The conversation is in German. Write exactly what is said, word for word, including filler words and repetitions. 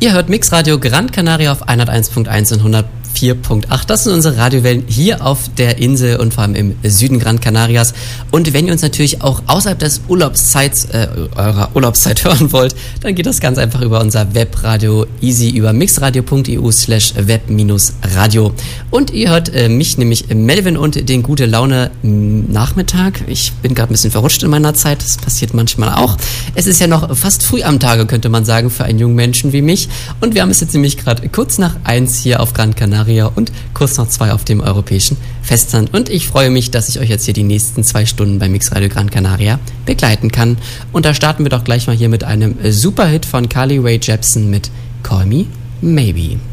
Ihr hört Mixradio Gran Canaria auf hunderteins Punkt eins und hundertvier Punkt acht. Das sind unsere Radiowellen hier auf der Insel und vor allem im Süden Gran Canarias. Und wenn ihr uns natürlich auch außerhalb des Urlaubszeits, äh, eurer Urlaubszeit hören wollt, dann geht das ganz einfach über unser Webradio easy über mixradio.eu slash web minus radio. Und ihr hört äh, mich, nämlich Melvin und den Gute Laune Nachmittag. Ich bin gerade ein bisschen verrutscht in meiner Zeit, das passiert manchmal auch. Es ist ja noch fast früh am Tage, könnte man sagen, für einen jungen Menschen wie mich. Und wir haben es jetzt nämlich gerade kurz nach eins hier auf Gran Canaria und kurz nach zwei auf dem europäischen Festland. Und ich freue mich, dass ich euch jetzt hier die nächsten zwei Stunden bei Mixradio Gran Canaria begleiten kann. Und da starten wir doch gleich mal hier mit einem Superhit von Carly Rae Jepsen mit Call Me Maybe.